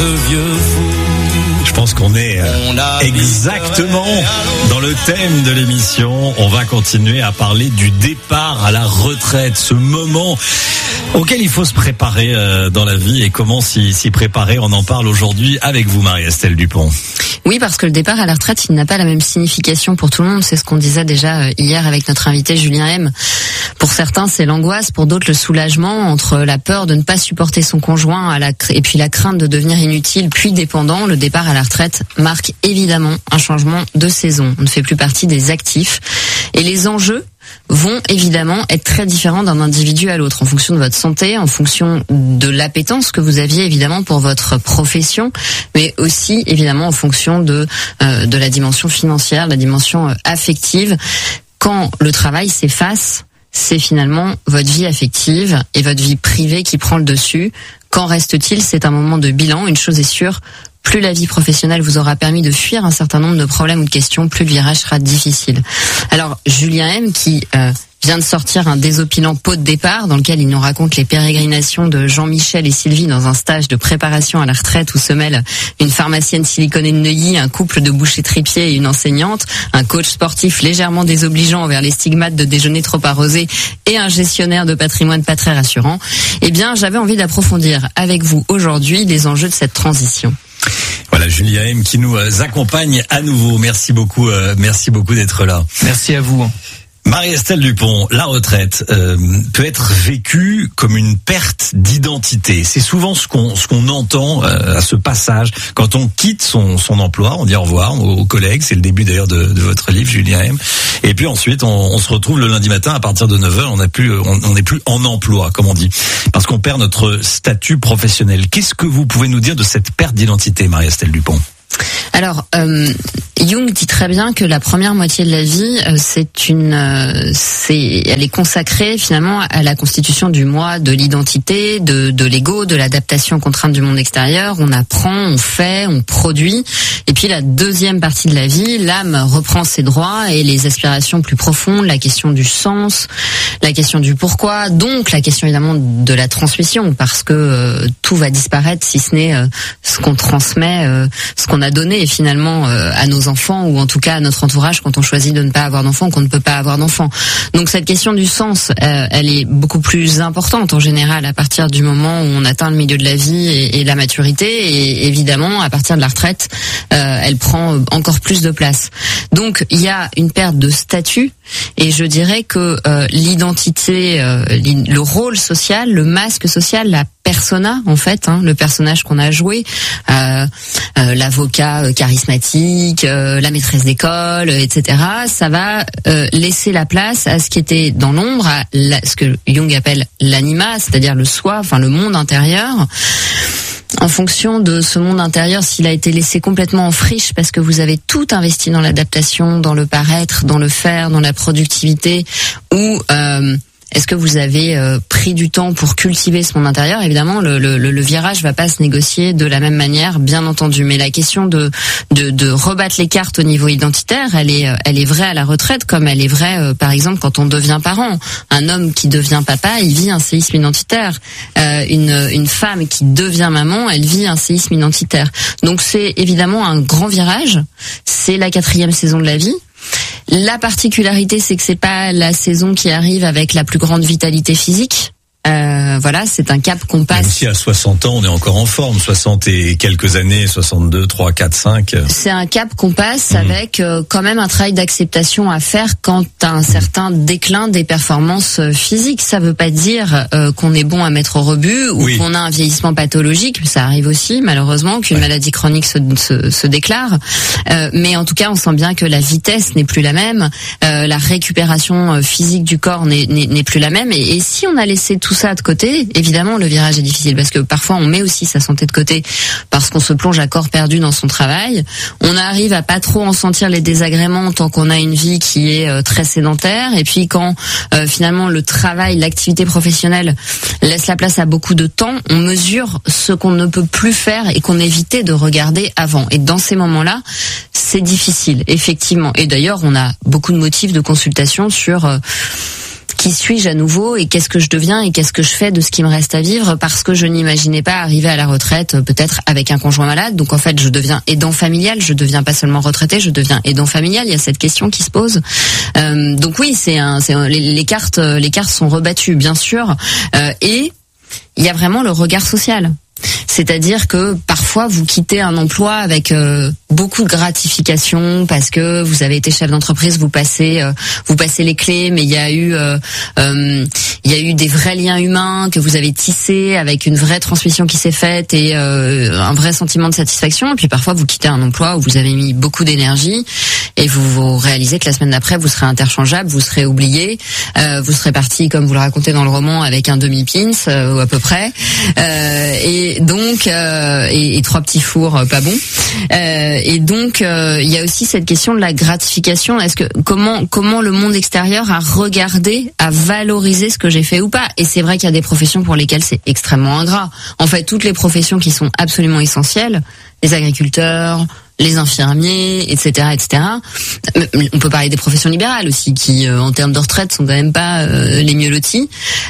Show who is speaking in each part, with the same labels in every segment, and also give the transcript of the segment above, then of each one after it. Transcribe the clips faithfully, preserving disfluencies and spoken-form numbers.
Speaker 1: vieux fou.
Speaker 2: Je pense qu'on est euh, exactement dans le thème de l'émission. On va continuer à parler du départ à la retraite, ce moment auquel il faut se préparer euh, dans la vie et comment s'y, s'y préparer. On en parle aujourd'hui avec vous, Marie-Estelle Dupont.
Speaker 3: Oui, parce que le départ à la retraite, il n'a pas la même signification pour tout le monde. C'est ce qu'on disait déjà hier avec notre invité Julien M. Pour certains, c'est l'angoisse. Pour d'autres, le soulagement entre la peur de ne pas supporter son conjoint à la, et puis la crainte de devenir inutile puis dépendant. Le départ à la retraite marque évidemment un changement de saison. On ne fait plus partie des actifs. Et les enjeux vont évidemment être très différents d'un individu à l'autre en fonction de votre santé, en fonction de l'appétence que vous aviez évidemment pour votre profession, mais aussi évidemment en fonction de euh, de la dimension financière, la dimension euh, affective. Quand le travail s'efface, c'est finalement votre vie affective et votre vie privée qui prend le dessus. Qu'en reste-t-il ? C'est un moment de bilan. Une chose est sûre, plus la vie professionnelle vous aura permis de fuir un certain nombre de problèmes ou de questions, plus le virage sera difficile. Alors, Julien M, qui euh, vient de sortir un désopilant pot de départ, dans lequel il nous raconte les pérégrinations de Jean-Michel et Sylvie dans un stage de préparation à la retraite où se mêlent une pharmacienne siliconée de Neuilly, un couple de bouchers-tripiers et une enseignante, un coach sportif légèrement désobligeant envers les stigmates de déjeuner trop arrosé et un gestionnaire de patrimoine pas très rassurant. Eh bien, j'avais envie d'approfondir avec vous aujourd'hui les enjeux de cette transition.
Speaker 2: Voilà, Julien M qui nous accompagne à nouveau. Merci beaucoup, euh, merci beaucoup d'être là.
Speaker 1: Merci à vous.
Speaker 2: Marie-Estelle Dupont, la retraite euh, peut être vécue comme une perte d'identité. C'est souvent ce qu'on ce qu'on entend euh, à ce passage quand on quitte son son emploi. On dit au revoir aux, aux collègues. C'est le début d'ailleurs de, de votre livre, Julien M. Et puis ensuite, on, on se retrouve le lundi matin à partir de neuf heures. On n'a plus, on, on n'est plus en emploi, comme on dit, parce qu'on perd notre statut professionnel. Qu'est-ce que vous pouvez nous dire de cette perte d'identité, Marie-Estelle Dupont ?
Speaker 3: Alors, euh, Jung dit très bien que la première moitié de la vie, euh, c'est une, euh, c'est, elle est consacrée finalement à la constitution du moi, de l'identité, de, de l'ego, de l'adaptation aux contraintes du monde extérieur. On apprend, on fait, on produit. Et puis la deuxième partie de la vie, l'âme reprend ses droits et les aspirations plus profondes, la question du sens, la question du pourquoi, donc la question évidemment de la transmission, parce que euh, tout va disparaître si ce n'est euh, ce qu'on transmet, euh, ce qu'on a donné finalement euh, à nos enfants ou en tout cas à notre entourage quand on choisit de ne pas avoir d'enfants, qu'on ne peut pas avoir d'enfants. Donc cette question du sens, euh, elle est beaucoup plus importante en général à partir du moment où on atteint le milieu de la vie et, et la maturité, et évidemment à partir de la retraite, euh, elle prend encore plus de place. Donc il y a une perte de statut et je dirais que euh, l'identité, euh, le rôle social, le masque social, la persona en fait, hein, le personnage qu'on a joué, euh, euh, l'avocat euh, charismatique, euh, la maîtresse d'école, et cetera. Ça va euh, laisser la place à ce qui était dans l'ombre, à la, ce que Jung appelle l'anima, c'est-à-dire le soi, enfin le monde intérieur. En fonction de ce monde intérieur, s'il a été laissé complètement en friche parce que vous avez tout investi dans l'adaptation, dans le paraître, dans le faire, dans la productivité, ou euh, est-ce que vous avez euh, pris du temps pour cultiver ce monde intérieur ? Évidemment, le, le, le virage va pas se négocier de la même manière, bien entendu. Mais la question de, de, de rebattre les cartes au niveau identitaire, elle est, elle est vraie à la retraite, comme elle est vraie, euh, par exemple, quand on devient parent. Un homme qui devient papa, il vit un séisme identitaire. Euh, une, une femme qui devient maman, elle vit un séisme identitaire. Donc c'est évidemment un grand virage. C'est la quatrième saison de la vie. La particularité, c'est que c'est pas la saison qui arrive avec la plus grande vitalité physique. Euh, voilà, c'est un cap qu'on passe.
Speaker 2: Même si à soixante ans, on est encore en forme, soixante et quelques années, soixante-deux, trois, quatre, cinq.
Speaker 3: C'est un cap qu'on passe mmh. avec euh, quand même un travail d'acceptation à faire quant à un certain déclin des performances physiques. Ça veut pas dire euh, qu'on est bon à mettre au rebut ou oui. qu'on a un vieillissement pathologique. Ça arrive aussi, malheureusement, qu'une ouais. maladie chronique se, se, se déclare. Euh, mais en tout cas, on sent bien que la vitesse n'est plus la même, euh, la récupération physique du corps n'est, n'est, n'est plus la même. Et, et si on a laissé tout ça de côté, évidemment le virage est difficile parce que parfois on met aussi sa santé de côté parce qu'on se plonge à corps perdu dans son travail. On arrive à pas trop en sentir les désagréments tant qu'on a une vie qui est euh, très sédentaire, et puis quand euh, finalement le travail, l'activité professionnelle laisse la place à beaucoup de temps, on mesure ce qu'on ne peut plus faire et qu'on évitait de regarder avant. Et dans ces moments-là, c'est difficile, effectivement. Et d'ailleurs, on a beaucoup de motifs de consultation sur euh, qui suis-je à nouveau et qu'est-ce que je deviens et qu'est-ce que je fais de ce qui me reste à vivre, parce que je n'imaginais pas arriver à la retraite peut-être avec un conjoint malade. Donc en fait, je deviens aidant familial, je deviens pas seulement retraité, je deviens aidant familial. Il y a cette question qui se pose. Euh, donc oui, c'est un, c'est un, les, les cartes, les cartes sont rebattues, bien sûr, euh, et il y a vraiment le regard social. C'est-à-dire que parfois vous quittez un emploi avec euh, beaucoup de gratification parce que vous avez été chef d'entreprise, vous passez euh, vous passez les clés, mais il y a eu euh, euh, il y a eu des vrais liens humains que vous avez tissés avec une vraie transmission qui s'est faite et euh, un vrai sentiment de satisfaction. Et puis parfois vous quittez un emploi où vous avez mis beaucoup d'énergie et vous, vous réalisez que la semaine d'après vous serez interchangeable, vous serez oublié, euh, vous serez parti comme vous le racontez dans le roman avec un demi-pins euh, ou à peu près, euh, et donc euh, et, et trois petits fours euh, pas bons. Euh, et donc euh, il y a aussi cette question de la gratification. Est-ce que comment comment le monde extérieur a regardé, a valorisé ce que j'ai fait ou pas? Et c'est vrai qu'il y a des professions pour lesquelles c'est extrêmement ingrat. En fait, toutes les professions qui sont absolument essentielles, les agriculteurs, les infirmiers, et cetera, et cetera. On peut parler des professions libérales aussi, qui, euh, en termes de retraite, sont quand même pas euh, les mieux lotis.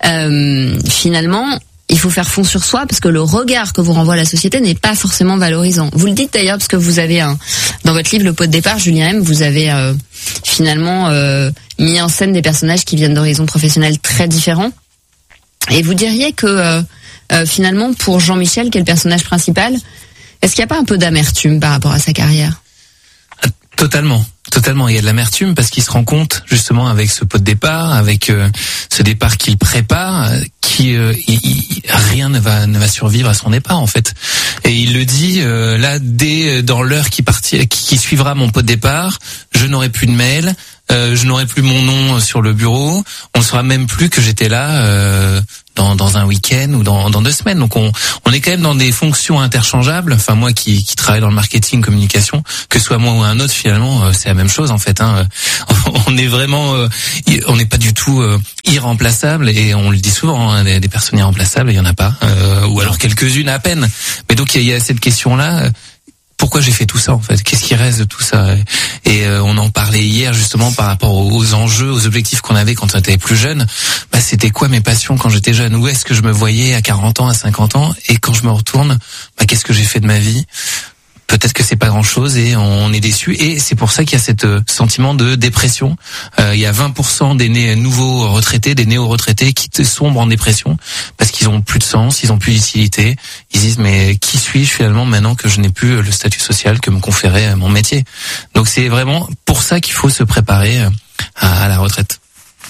Speaker 3: Euh, finalement, il faut faire fond sur soi parce que le regard que vous renvoie la société n'est pas forcément valorisant. Vous le dites d'ailleurs parce que vous avez un, dans votre livre Le pot de départ, Julien M, vous avez euh, finalement euh, mis en scène des personnages qui viennent d'horizons professionnels très différents. Et vous diriez que euh, euh, finalement, pour Jean-Michel, qui est le personnage principal, est-ce qu'il n'y a pas un peu d'amertume par rapport à sa carrière?
Speaker 1: Totalement, totalement. Il y a de l'amertume parce qu'il se rend compte justement avec ce pot de départ, avec euh, ce départ qu'il prépare, qui euh, il, il, rien ne va ne va survivre à son départ en fait. Et il le dit euh, là dès dans l'heure qui partit, qui, qui suivra mon pot de départ, je n'aurai plus de mail, euh, je n'aurai plus mon nom sur le bureau, on ne saura même plus que j'étais là. Euh, Dans, dans un week-end ou dans, dans deux semaines. Donc on, on est quand même dans des fonctions interchangeables. Enfin moi qui, qui travaille dans le marketing, communication, que ce soit moi ou un autre, finalement euh, c'est la même chose en fait. Hein. On est vraiment, euh, on n'est pas du tout euh, irremplaçable et on le dit souvent. Hein, des, des personnes irremplaçables, il y en a pas, euh, ou alors quelques-unes à peine. Mais donc il y, y a cette question-là. Euh, Pourquoi j'ai fait tout ça en fait? Qu'est-ce qui reste de tout ça? Et euh, on en parlait hier justement par rapport aux enjeux, aux objectifs qu'on avait quand on était plus jeune. Bah, c'était quoi mes passions quand j'étais jeune? Où est-ce que je me voyais à quarante ans, à cinquante ans? Et quand je me retourne, bah, qu'est-ce que j'ai fait de ma vie? Peut-être que c'est pas grand-chose et on est déçu. Et c'est pour ça qu'il y a cet euh, sentiment de dépression. Euh, il y a vingt pour cent des nés, nouveaux retraités, des néo-retraités qui sombrent en dépression parce qu'ils ont plus de sens, ils ont plus d'utilité. Ils disent mais qui suis-je finalement maintenant que je n'ai plus le statut social que me conférait mon métier? Donc c'est vraiment pour ça qu'il faut se préparer à, à la retraite.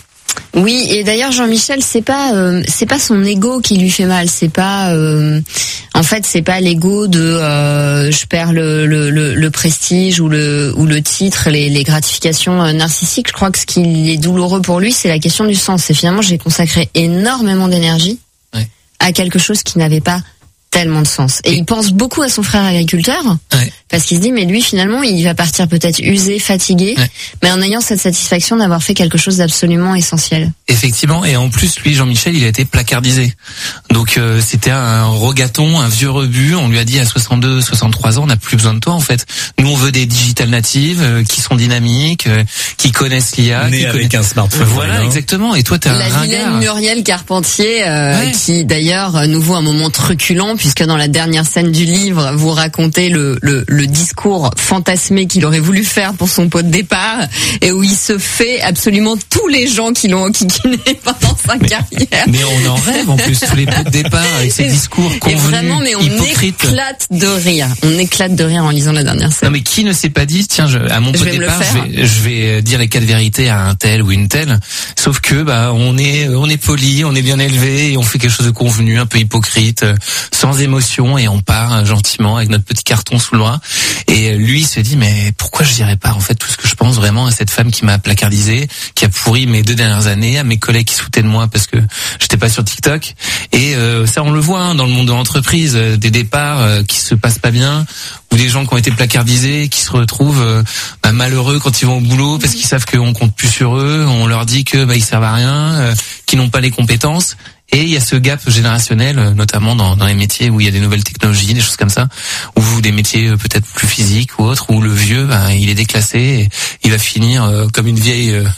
Speaker 3: Oui, et d'ailleurs Jean-Michel, c'est pas euh, c'est pas son ego qui lui fait mal, c'est pas euh, en fait c'est pas l'ego de euh, je perds le, le le le prestige ou le ou le titre, les les gratifications euh, narcissiques. Je crois que ce qui est douloureux pour lui, c'est la question du sens. C'est finalement j'ai consacré énormément d'énergie ouais. à quelque chose qui n'avait pas tellement de sens. Et, et il pense beaucoup à son frère agriculteur, ouais. parce qu'il se dit mais lui finalement il va partir peut-être usé, fatigué, ouais. mais en ayant cette satisfaction d'avoir fait quelque chose d'absolument essentiel.
Speaker 1: Effectivement, et en plus lui Jean-Michel il a été placardisé. Donc euh, c'était un rogaton, un vieux rebut. On lui a dit à soixante-deux, soixante-trois ans on n'a plus besoin de toi en fait. Nous on veut des digital natives euh, qui sont dynamiques, euh, qui connaissent l'I A,
Speaker 2: né
Speaker 1: qui
Speaker 2: avec
Speaker 1: connaissent...
Speaker 2: un smartphone.
Speaker 1: Voilà, exactement. Et toi t'es un
Speaker 3: La
Speaker 1: ringard.
Speaker 3: vilaine Muriel Carpentier euh, ouais. qui d'ailleurs nous vaut un moment truculent puisque dans la dernière scène du livre, vous racontez le, le, le discours fantasmé qu'il aurait voulu faire pour son pot de départ et où il se fait absolument tous les gens qui l'ont enquiquiné pendant sa
Speaker 1: mais,
Speaker 3: carrière.
Speaker 1: Mais on en rêve en plus, tous les pots de départ avec ces discours convenus,
Speaker 3: et vraiment, mais on
Speaker 1: hypocrites.
Speaker 3: éclate de rire. On éclate de rire en lisant la dernière scène.
Speaker 1: Non mais qui ne s'est pas dit, tiens, je, à mon pot de départ, je vais, je vais dire les quatre vérités à un tel ou une telle. Sauf que bah on est on est poli, on est bien élevé et on fait quelque chose de convenu, un peu hypocrite, sans émotion et on part gentiment avec notre petit carton sous le bras. Et lui il se dit mais pourquoi je dirais pas en fait tout ce que je pense vraiment à cette femme qui m'a placardisé, qui a pourri mes deux dernières années, à mes collègues qui se foutaient de moi parce que j'étais pas sur TikTok. Et euh, ça on le voit hein, dans le monde de l'entreprise, euh, des départs euh, qui se passent pas bien, ou des gens qui ont été placardisés, qui se retrouvent euh, bah, malheureux quand ils vont au boulot parce qu'ils savent qu'on compte plus sur eux, on leur dit que bah ils servent à rien, euh, qu'ils n'ont pas les compétences. Et il y a ce gap générationnel, notamment dans, dans les métiers où il y a des nouvelles technologies, des choses comme ça, ou des métiers peut-être plus physiques ou autres, où le vieux, bah, il est déclassé et il va finir euh, comme une vieille, euh, je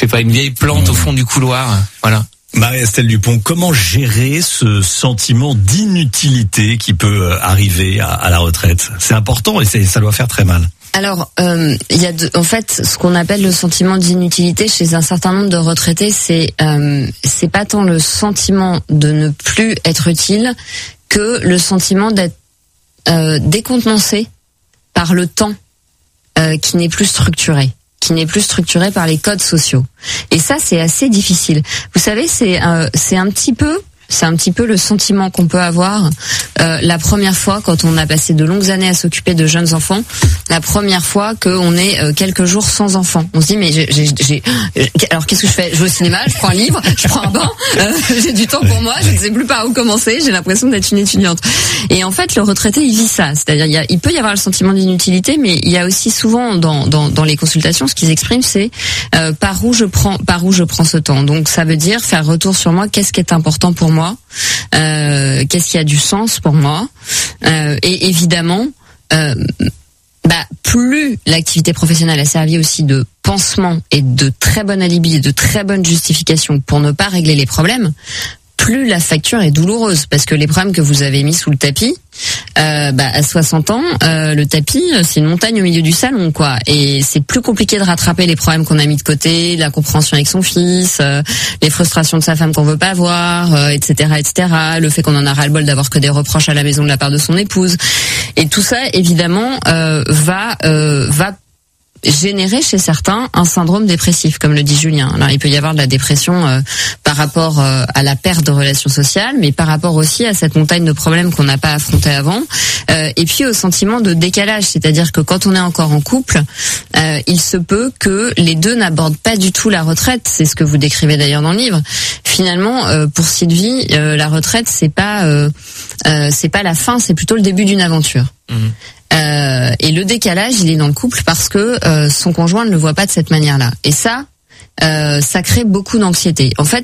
Speaker 1: sais pas, une vieille plante mmh. au fond du couloir. Voilà.
Speaker 2: Marie-Estelle Dupont, comment gérer ce sentiment d'inutilité qui peut arriver à, à la retraite? C'est important et c'est, ça doit faire très mal.
Speaker 3: Alors, euh, il y a de, en fait ce qu'on appelle le sentiment d'inutilité chez un certain nombre de retraités, c'est euh, c'est pas tant le sentiment de ne plus être utile que le sentiment d'être euh, décontenancé par le temps euh, qui n'est plus structuré. qui n'est plus structuré par les codes sociaux. Et ça, c'est assez difficile. Vous savez, c'est euh, c'est un petit peu, c'est un petit peu le sentiment qu'on peut avoir euh, la première fois quand on a passé de longues années à s'occuper de jeunes enfants, la première fois qu'on est euh, quelques jours sans enfants. On se dit mais j'ai, j'ai, j'ai alors qu'est-ce que je fais? Je vais au cinéma, je prends un livre, je prends un bain, euh, j'ai du temps pour moi, je ne sais plus par où commencer, j'ai l'impression d'être une étudiante. Et en fait, le retraité, il vit ça. C'est-à-dire, il, y a, il peut y avoir le sentiment d'inutilité, mais il y a aussi souvent dans dans, dans les consultations, ce qu'ils expriment, c'est euh, par où je prends par où je prends ce temps. Donc, ça veut dire faire retour sur moi. Qu'est-ce qui est important pour moi? Euh, qu'est-ce qui a du sens pour moi? euh, Et évidemment, euh, bah plus l'activité professionnelle a servi aussi de pansement et de très bon alibi et de très bonne justification pour ne pas régler les problèmes, plus la facture est douloureuse, parce que les problèmes que vous avez mis sous le tapis, euh, bah, à soixante ans, euh, le tapis, c'est une montagne au milieu du salon, quoi. Et c'est plus compliqué de rattraper les problèmes qu'on a mis de côté, la compréhension avec son fils, euh, les frustrations de sa femme qu'on veut pas avoir, euh, et cetera, et cetera. Le fait qu'on en a ras-le-bol d'avoir que des reproches à la maison de la part de son épouse. Et tout ça, évidemment, euh, va, euh, va générer chez certains un syndrome dépressif, comme le dit Julien. Alors, il peut y avoir de la dépression euh, par rapport euh, à la perte de relations sociales, mais par rapport aussi à cette montagne de problèmes qu'on n'a pas affronté avant, euh, et puis au sentiment de décalage, c'est-à-dire que quand on est encore en couple, euh, il se peut que les deux n'abordent pas du tout la retraite. C'est ce que vous décrivez d'ailleurs dans le livre. Finalement, euh, pour Sylvie, euh, la retraite, c'est pas euh, euh, c'est pas la fin, c'est plutôt le début d'une aventure. Mmh. Euh, et le décalage, il est dans le couple parce que euh, son conjoint ne le voit pas de cette manière-là. Et ça, euh, ça crée beaucoup d'anxiété. En fait,